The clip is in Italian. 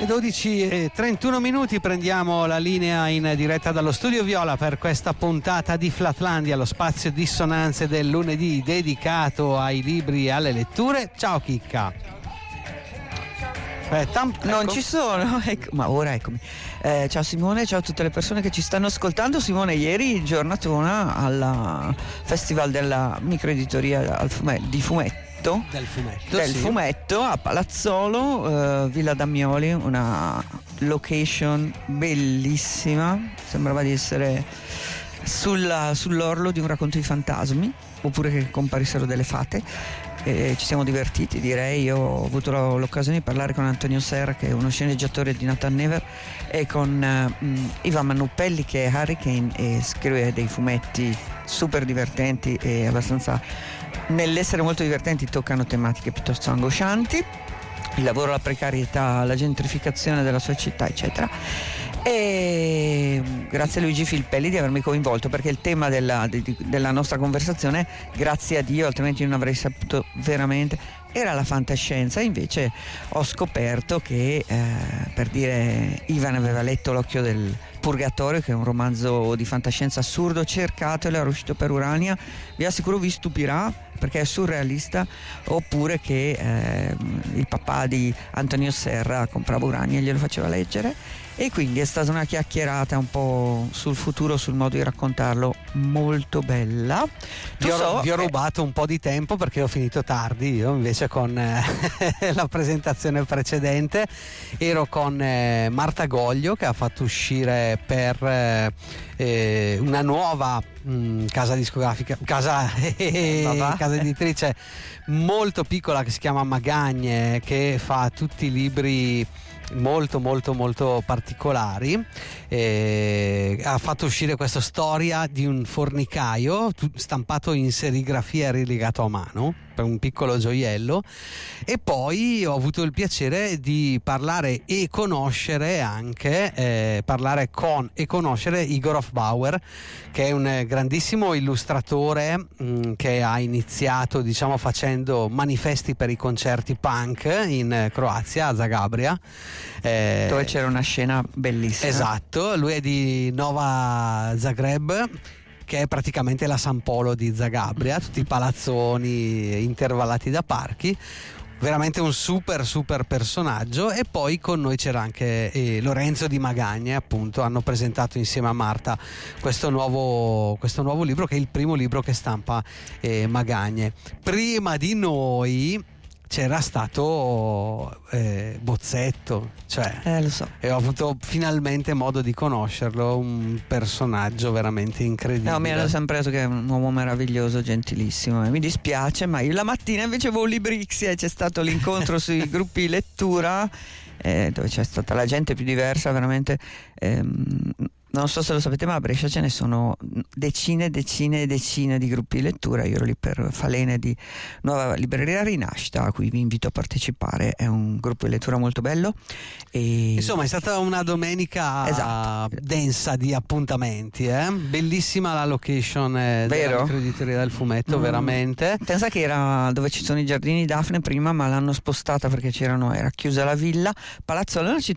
Le 12:31 prendiamo la linea in diretta dallo Studio Viola per questa puntata di Flatlandia, lo spazio dissonanze del lunedì dedicato ai libri e alle letture. Ciao Chicca. Ecco. Non ci sono, ecco, ma ora eccomi. Ciao Simone, ciao a tutte le persone che ci stanno ascoltando. Simone, ieri giornatona al Festival della Microeditoria di Fumetto. Del fumetto a Palazzolo, Villa Damioli, una location bellissima, sembrava di essere sull'orlo di un racconto di fantasmi, oppure che comparissero delle fate. Ci siamo divertiti, direi. Io ho avuto l'occasione di parlare con Antonio Serra, che è uno sceneggiatore di Nathan Never, e con Ivan Mannuppelli, che è Hurricane e scrive dei fumetti super divertenti e abbastanza, nell'essere molto divertenti, toccano tematiche piuttosto angoscianti, il lavoro, la precarietà, la gentrificazione della sua città, eccetera. E grazie a Luigi Filppelli di avermi coinvolto, perché il tema della nostra conversazione, grazie a Dio, altrimenti non avrei saputo veramente, era la fantascienza. Invece ho scoperto che per dire, Ivan aveva letto L'occhio del Purgatorio, che è un romanzo di fantascienza assurdo, cercatelo, era uscito per Urania, vi assicuro vi stupirà perché è surrealista. Oppure che il papà di Antonio Serra comprava Urania e glielo faceva leggere, e quindi è stata una chiacchierata un po' sul futuro, sul modo di raccontarlo, molto bella. Vi ho rubato un po' di tempo perché ho finito tardi. Io invece con la presentazione precedente ero con Marta Goglio, che ha fatto uscire per una nuova casa discografica, casa editrice molto piccola che si chiama Magagne, che fa tutti i libri molto molto molto particolari. Ha fatto uscire questa storia di un fornicaio stampato in serigrafia e rilegato a mano per un piccolo gioiello. E poi ho avuto il piacere di parlare e conoscere anche conoscere Igor Hofbauer, che è un grandissimo illustratore che ha iniziato, diciamo, facendo manifesti per i concerti punk in Croazia, a Zagabria, dove c'era una scena bellissima. Esatto, lui è di Nova Zagreb, che è praticamente la San Polo di Zagabria, tutti i palazzoni intervallati da parchi. Veramente un super personaggio. E poi con noi c'era anche Lorenzo Di Magagne, appunto. Hanno presentato insieme a Marta questo nuovo libro, che è il primo libro che stampa Magagne. Prima di noi c'era stato Bozzetto, cioè lo so, e ho avuto finalmente modo di conoscerlo, un personaggio veramente incredibile. No, mi hanno sempre detto che è un uomo meraviglioso, gentilissimo, e mi dispiace, ma io la mattina invece avevo Librixia e c'è stato l'incontro sui gruppi lettura, dove c'è stata la gente più diversa, veramente. Non so se lo sapete, ma a Brescia ce ne sono decine di gruppi di lettura. Io ero lì per Falene di Nuova Libreria Rinascita, a cui vi invito a partecipare. È un gruppo di lettura molto bello. Insomma, è stata una domenica, esatto, densa di appuntamenti. Bellissima la location della Microeditoria del Fumetto, veramente. Pensa che era dove ci sono i giardini Daphne prima, ma l'hanno spostata perché era chiusa la villa. Palazzolo è una